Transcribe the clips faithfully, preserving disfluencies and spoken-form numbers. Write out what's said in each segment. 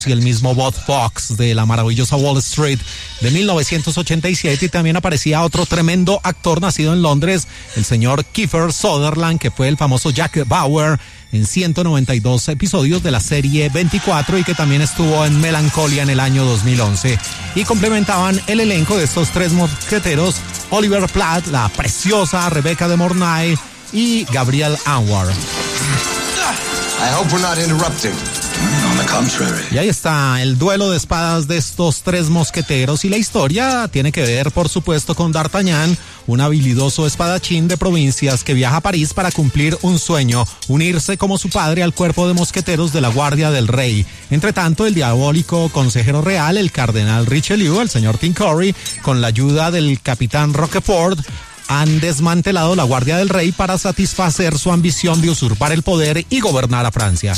y el mismo Bob Fox de la maravillosa Wall Street de mil novecientos ochenta y siete, y también aparecía otro tremendo actor nacido en Londres, el señor Kiefer Sutherland, que fue el famoso Jack Bauer en ciento noventa y dos episodios de la serie veinticuatro y que también estuvo en Melancholia en el año dos mil once. Y complementaban el elenco de estos tres mosqueteros Oliver Platt, la preciosa Rebecca de Mornay y Gabriel Anwar. I hope we're not interrupting. On the contrary. Y ahí está el duelo de espadas de estos tres mosqueteros, y la historia tiene que ver, por supuesto, con D'Artagnan, un habilidoso espadachín de provincias que viaja a París para cumplir un sueño, unirse como su padre al cuerpo de mosqueteros de la Guardia del Rey. Entre tanto, el diabólico consejero real, el cardenal Richelieu, el señor Tim Curry, con la ayuda del capitán Roquefort, han desmantelado la Guardia del Rey para satisfacer su ambición de usurpar el poder y gobernar a Francia.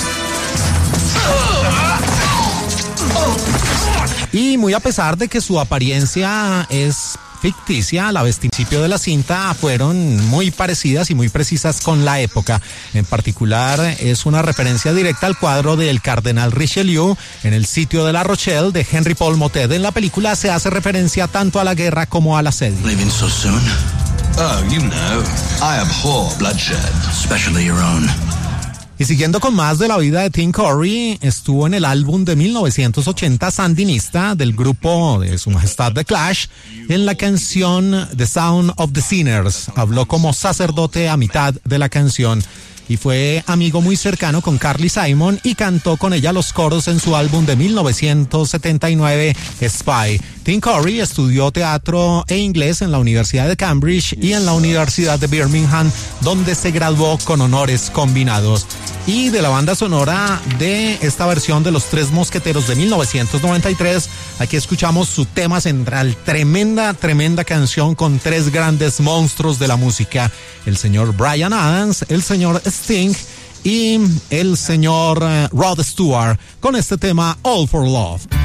Y muy a pesar de que su apariencia es ficticia, la vestimenta de la cinta fueron muy parecidas y muy precisas con la época. En particular, es una referencia directa al cuadro del cardenal Richelieu en el sitio de La Rochelle de Henry Paul Motet. En la película se hace referencia tanto a la guerra como al asedio. Leaving so soon? Oh, you know, I abhor bloodshed, especially your own. Y siguiendo con más de la vida de Tim Curry, estuvo en el álbum de mil novecientos ochenta Sandinista del grupo de Su Majestad The Clash, en la canción The Sound of the Sinners. Habló como sacerdote a mitad de la canción y fue amigo muy cercano con Carly Simon y cantó con ella los coros en su álbum de mil novecientos setenta y nueve, Spy. Tim Curry estudió teatro e inglés en la Universidad de Cambridge y en la Universidad de Birmingham, donde se graduó con honores combinados. Y de la banda sonora de esta versión de Los Tres Mosqueteros de mil novecientos noventa y tres, aquí escuchamos su tema central, tremenda, tremenda canción con tres grandes monstruos de la música, el señor Bryan Adams, el señor Sting y el señor Rod Stewart, con este tema All for Love.